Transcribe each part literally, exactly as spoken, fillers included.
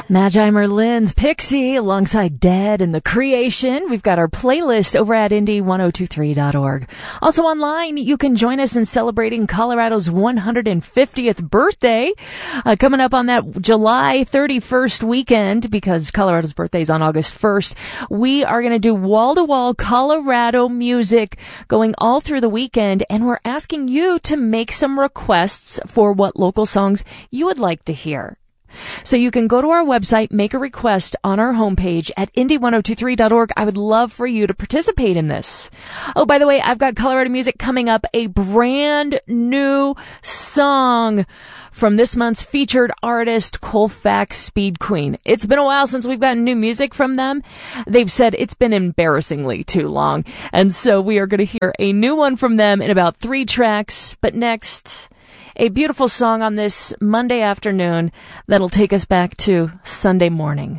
Magi Merlin's Pixie alongside Dead and The Creation. We've got our playlist over at indie ten twenty-three dot org. Also online, you can join us in celebrating Colorado's one hundred fiftieth birthday, uh, coming up on that July thirty-first weekend, because Colorado's birthday is on August first. We are going to do wall-to-wall Colorado music going all through the weekend, and we're asking you to make some requests for what local songs you would like to hear. So you can go to our website, make a request on our homepage at indie ten twenty-three dot org. I would love for you to participate in this. Oh, by the way, I've got Colorado Music coming up, a brand new song from this month's featured artist, Colfax Speed Queen. It's been a while since we've gotten new music from them. They've said it's been embarrassingly too long. And so we are going to hear a new one from them in about three tracks. But next, a beautiful song on this Monday afternoon that'll take us back to Sunday morning.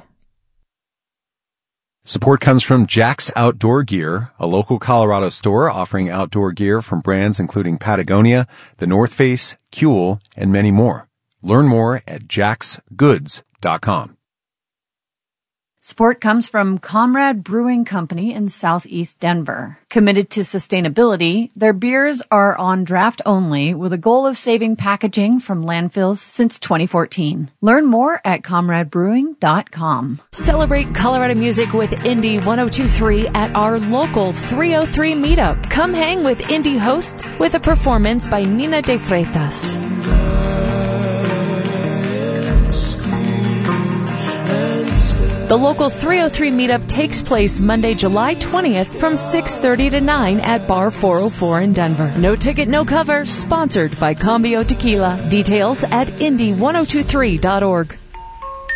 Support comes from Jack's Outdoor Gear, a local Colorado store offering outdoor gear from brands including Patagonia, The North Face, Kuhl, and many more. Learn more at jacks goods dot com. Support comes from Comrade Brewing Company in southeast Denver. Committed to sustainability, their beers are on draft only with a goal of saving packaging from landfills since twenty fourteen. Learn more at comrade brewing dot com. Celebrate Colorado music with Indie ten twenty-three at our local three oh three meetup. Come hang with Indie hosts with a performance by Nina de Freitas. The local three oh three meetup takes place Monday, July twentieth from six thirty to nine at Bar four oh four in Denver. No ticket, no cover. Sponsored by Cambio Tequila. Details at indie ten twenty-three dot org.